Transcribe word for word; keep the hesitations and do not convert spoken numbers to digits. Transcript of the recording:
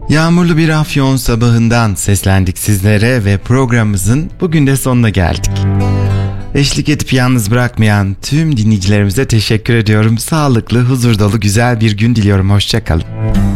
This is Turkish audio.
Yağmurlu bir Afyon sabahından seslendik sizlere ve programımızın bugün de sonuna geldik. Eşlik edip yalnız bırakmayan tüm dinleyicilerimize teşekkür ediyorum. Sağlıklı, huzur dolu, güzel bir gün diliyorum. Hoşça kalın.